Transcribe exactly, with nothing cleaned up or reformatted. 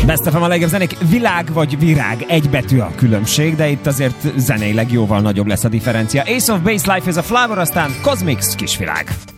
Best of a legjobb zenék, világ vagy virág, egy betű a különbség, de itt azért zeneileg jóval nagyobb lesz a differencia. Ace of Base Life is a Flower, aztán Cosmix kisvilág.